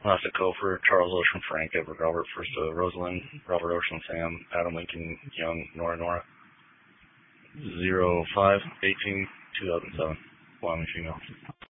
Last Cofer, Charles Ocean, Frank, Edward Robert, First Rosalind, Robert Ocean, Sam, Adam Lincoln, Young, Nora, 05/18/2007. Wyoming female.